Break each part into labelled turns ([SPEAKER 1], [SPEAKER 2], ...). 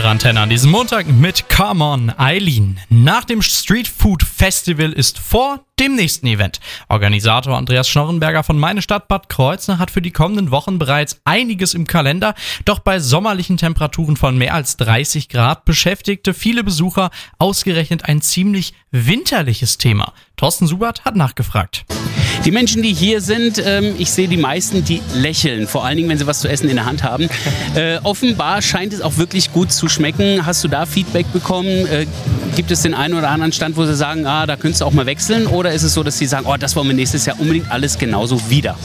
[SPEAKER 1] eure Antenne an diesem Montag mit Come On Eileen. Nach dem Street Food Festival ist vor dem nächsten Event. Organisator Andreas Schnorrenberger von Meine Stadt Bad Kreuznach hat für die kommenden Wochen bereits einiges im Kalender. Doch bei sommerlichen Temperaturen von mehr als 30 Grad beschäftigte viele Besucher ausgerechnet ein ziemlich winterliches Thema. Thorsten Subert hat nachgefragt.
[SPEAKER 2] Die Menschen, die hier sind, ich sehe die meisten, die lächeln, vor allen Dingen, wenn sie was zu essen in der Hand haben. Offenbar scheint es auch wirklich gut zu schmecken. Hast du da Feedback bekommen? Gibt es den einen oder anderen Stand, wo sie sagen, da könntest du auch mal wechseln? Oder ist es so, dass sie sagen, das wollen wir nächstes Jahr unbedingt alles genauso wieder?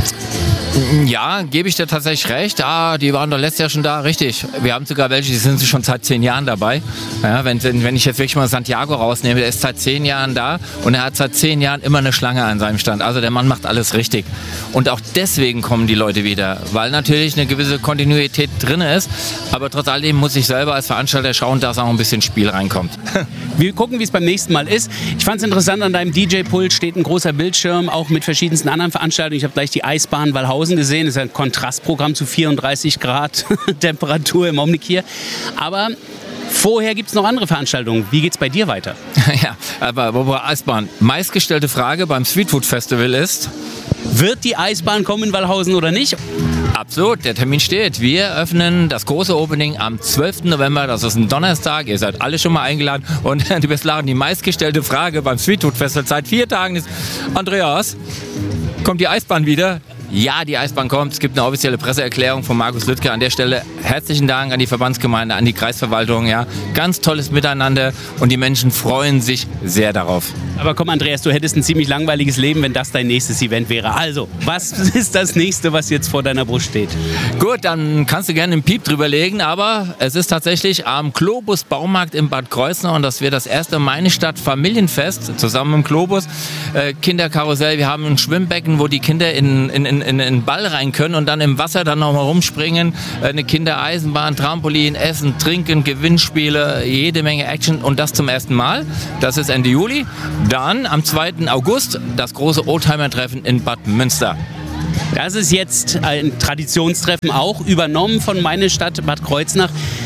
[SPEAKER 3] Ja, gebe ich dir tatsächlich recht. Die waren doch letztes Jahr schon da, richtig. Wir haben sogar welche, die sind schon seit 10 Jahren dabei. Ja, wenn ich jetzt wirklich mal Santiago rausnehme, der ist seit 10 Jahren da und er hat seit 10 Jahren immer eine Schlange an seinem Stand. Also der Mann macht alles richtig. Und auch deswegen kommen die Leute wieder, weil natürlich eine gewisse Kontinuität drin ist. Aber trotz alledem muss ich selber als Veranstalter schauen, dass auch ein bisschen Spiel reinkommt.
[SPEAKER 2] Wir gucken, wie es beim nächsten Mal ist. Ich fand es interessant, an deinem DJ-Pult steht ein großer Bildschirm, auch mit verschiedensten anderen Veranstaltungen. Ich habe gleich die Eisbahn Wallhausen gesehen. Das ist ein Kontrastprogramm zu 34 Grad Temperatur im Augenblick hier. Aber vorher gibt es noch andere Veranstaltungen. Wie geht es bei dir weiter?
[SPEAKER 3] Ja, aber Eisbahn. Meistgestellte Frage beim Streetfood Festival ist:
[SPEAKER 2] Wird die Eisbahn kommen in Wallhausen oder nicht?
[SPEAKER 3] Absolut, der Termin steht. Wir öffnen das große Opening am 12. November, das ist ein Donnerstag. Ihr seid alle schon mal eingeladen. Und du wirst lachen, die meistgestellte Frage beim Streetfood Festival seit 4 Tagen ist: Andreas, kommt die Eisbahn wieder? Ja, die Eisbahn kommt. Es gibt eine offizielle Presseerklärung von Markus Lüttke. An der Stelle herzlichen Dank an die Verbandsgemeinde, an die Kreisverwaltung. Ja, ganz tolles Miteinander und die Menschen freuen sich sehr darauf.
[SPEAKER 2] Aber komm, Andreas, du hättest ein ziemlich langweiliges Leben, wenn das dein nächstes Event wäre. Also, was ist das nächste, was jetzt vor deiner Brust steht?
[SPEAKER 3] Gut, dann kannst du gerne einen Piep drüber legen, aber es ist tatsächlich am Globus Baumarkt in Bad Kreuznach und das wird das erste Meine Stadt Familienfest zusammen im Globus. Kinderkarussell, wir haben ein Schwimmbecken, wo die Kinder in den Ball rein können und dann im Wasser dann nochmal rumspringen. Eine Kindereisenbahn, Trampolin, Essen, Trinken, Gewinnspiele, jede Menge Action und das zum ersten Mal. Das ist Ende Juli. Dann am 2. August das große Oldtimer-Treffen in Bad Münster.
[SPEAKER 2] Das ist jetzt ein Traditionstreffen, auch übernommen von Meine Stadt Bad Kreuznach.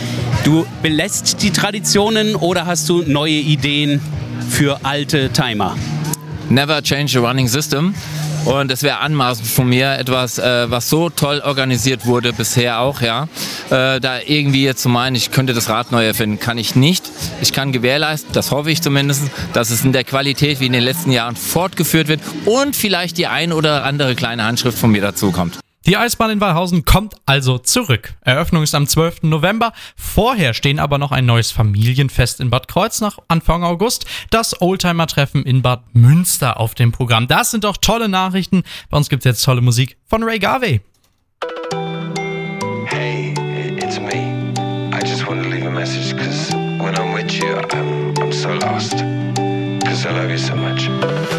[SPEAKER 2] Du belässt die Traditionen oder hast du neue Ideen für alte Timer?
[SPEAKER 3] Never change a running system. Und es wäre anmaßend von mir, etwas, was so toll organisiert wurde bisher auch, ja, da irgendwie jetzt zu meinen, ich könnte das Rad neu erfinden, kann ich nicht. Ich kann gewährleisten, das hoffe ich zumindest, dass es in der Qualität wie in den letzten Jahren fortgeführt wird und vielleicht die ein oder andere kleine Handschrift von mir dazukommt.
[SPEAKER 1] Die Eisbahn in Wallhausen kommt also zurück. Eröffnung ist am 12. November. Vorher stehen aber noch ein neues Familienfest in Bad Kreuznach Anfang August, das Oldtimer-Treffen in Bad Münster auf dem Programm. Das sind doch tolle Nachrichten. Bei uns gibt es jetzt tolle Musik von Ray Garvey.
[SPEAKER 4] Hey, it's me. I just want to leave a message because when I'm with you, I'm so lost. Because I love you so much.